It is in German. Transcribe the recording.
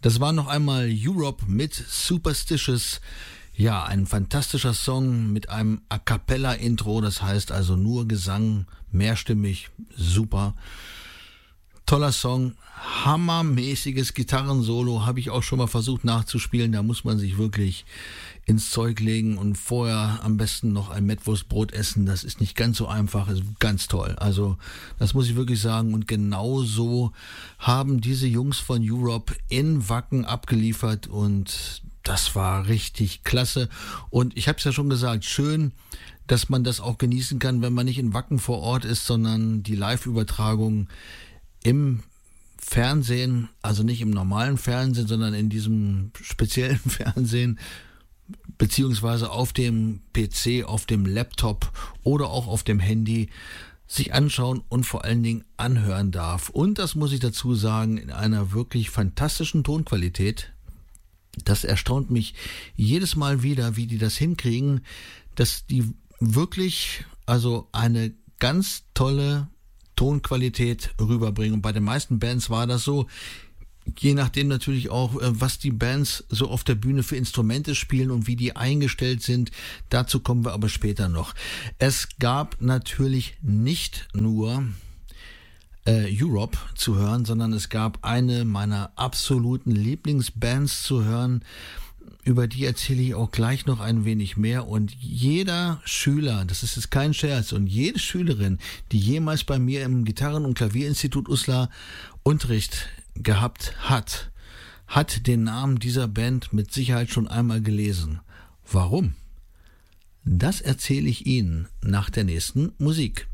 Das war noch einmal Europe mit Superstitious. Ja, ein fantastischer Song mit einem A Cappella Intro, das heißt also nur Gesang, mehrstimmig, super. Toller Song, hammermäßiges Gitarrensolo, habe ich auch schon mal versucht nachzuspielen, da muss man sich wirklich ins Zeug legen und vorher am besten noch ein Mettwurstbrot essen, das ist nicht ganz so einfach, ist ganz toll, also das muss ich wirklich sagen und genauso haben diese Jungs von Europe in Wacken abgeliefert und das war richtig klasse und ich habe es ja schon gesagt, schön, dass man das auch genießen kann, wenn man nicht in Wacken vor Ort ist, sondern die Live-Übertragung im Fernsehen, also nicht im normalen Fernsehen, sondern in diesem speziellen Fernsehen, beziehungsweise auf dem PC, auf dem Laptop oder auch auf dem Handy sich anschauen und vor allen Dingen anhören darf. Und das muss ich dazu sagen, in einer wirklich fantastischen Tonqualität. Das erstaunt mich jedes Mal wieder, wie die das hinkriegen, dass die wirklich, also eine ganz tolle Tonqualität rüberbringen. Und bei den meisten Bands war das so, je nachdem natürlich auch, was die Bands so auf der Bühne für Instrumente spielen und wie die eingestellt sind. Dazu kommen wir aber später noch. Es gab natürlich nicht nur Europe zu hören, sondern es gab eine meiner absoluten Lieblingsbands zu hören. Über die erzähle ich auch gleich noch ein wenig mehr und jeder Schüler, das ist jetzt kein Scherz, und jede Schülerin, die jemals bei mir im Gitarren- und Klavierinstitut Uslar Unterricht gehabt hat, hat den Namen dieser Band mit Sicherheit schon einmal gelesen. Warum? Das erzähle ich Ihnen nach der nächsten Musik.